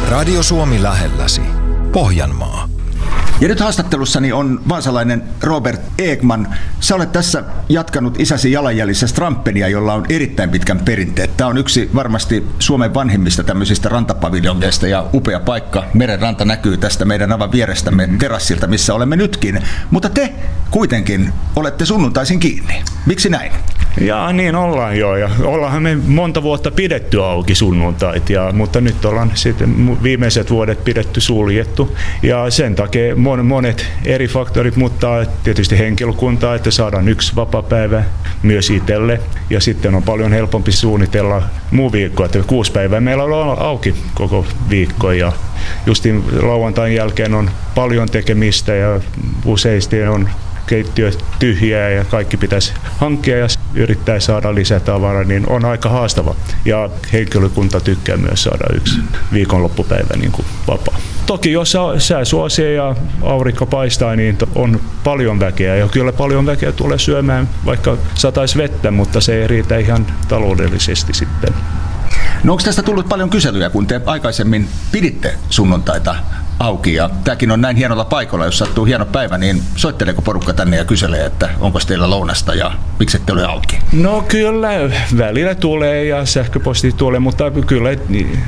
Radio Suomi lähelläsi. Pohjanmaa. Ja nyt haastattelussani on vaasalainen Robert Ekman. Sä olet tässä jatkanut isäsi jalanjäljissä Strampenia, jolla on erittäin pitkän perinteet. Tämä on yksi varmasti Suomen vanhimmista tämmöisistä rantapaviljongeista ja upea paikka. Merenranta näkyy tästä meidän aivan vierestämme terassilta, missä olemme nytkin. Mutta te kuitenkin olette sunnuntaisin kiinni. Miksi näin? Jaa, niin ollaan jo. Ja ollaanhan me monta vuotta pidetty auki sunnuntait, mutta nyt ollaan sitten viimeiset vuodet pidetty suljettu. Ja sen takia monet eri faktorit, mutta tietysti henkilökuntaa, että saadaan yksi vapaapäivä myös itselle. Ja sitten on paljon helpompi suunnitella muu viikko, että 6 päivää meillä on auki koko viikko. Ja justin lauantain jälkeen on paljon tekemistä ja useasti on keittiö tyhjää ja kaikki pitäisi hankkia ja yrittää saada lisätavaraa, niin on aika haastava. Ja henkilökunta tykkää myös saada yksi viikonloppupäivä niin kuin vapaa. Toki jos sää suosii ja aurinko paistaa, niin on paljon väkeä. Ja kyllä paljon väkeä tulee syömään, vaikka sataisi vettä, mutta se ei riitä ihan taloudellisesti sitten. No onko tästä tullut paljon kyselyjä, kun te aikaisemmin piditte sunnuntaita auki ja tämäkin on näin hienolla paikalla, jos sattuu hieno päivä, niin soitteleeko porukka tänne ja kyselee, että onko teillä lounasta ja miksi ette ole auki? No kyllä, välillä tulee ja sähköposti tulee, mutta kyllä